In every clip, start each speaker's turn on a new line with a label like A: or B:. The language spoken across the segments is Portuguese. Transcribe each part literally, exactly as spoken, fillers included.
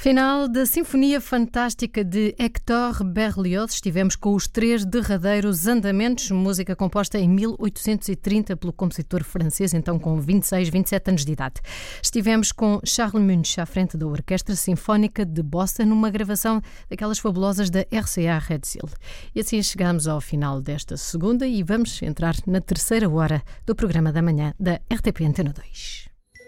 A: Final da Sinfonia Fantástica de Hector Berlioz. Estivemos com os três derradeiros andamentos, música composta em mil oitocentos e trinta pelo compositor francês, então com vinte e seis, vinte e sete anos de idade. Estivemos com Charles Munch à frente da Orquestra Sinfónica de Boston, numa gravação daquelas fabulosas da R C A Red Seal. E assim chegamos ao final desta segunda e vamos entrar na terceira hora do programa da manhã da R T P Antena dois.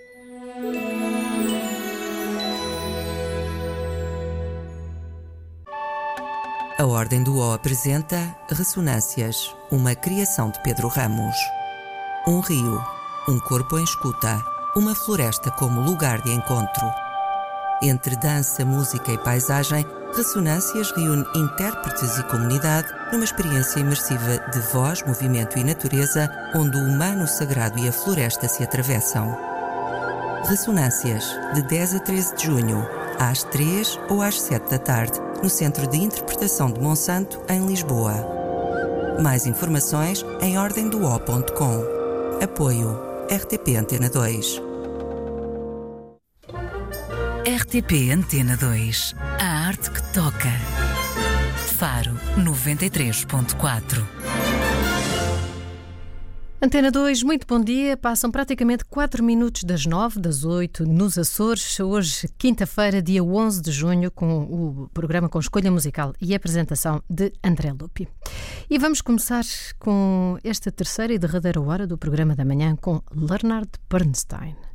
B: A Ordem do O apresenta Ressonâncias, uma criação de Pedro Ramos. Um rio, um corpo em escuta, uma floresta como lugar de encontro. Entre dança, música e paisagem, Ressonâncias reúne intérpretes e comunidade numa experiência imersiva de voz, movimento e natureza, onde o humano, o sagrado e a floresta se atravessam. Ressonâncias, de dez a treze de junho, às três ou às sete da tarde, no Centro de Interpretação de Monsanto, em Lisboa. Mais informações em ordem do o ponto com. Apoio R T P Antena dois.
C: R T P Antena dois. A arte que toca. Faro noventa e três ponto quatro.
A: Antena dois, muito bom dia. Passam praticamente quatro minutos das nove, das oito, nos Açores. Hoje, quinta-feira, dia onze de junho, com o programa com escolha musical e apresentação de André Lupi. E vamos começar com esta terceira e derradeira hora do programa da manhã com Leonard Bernstein.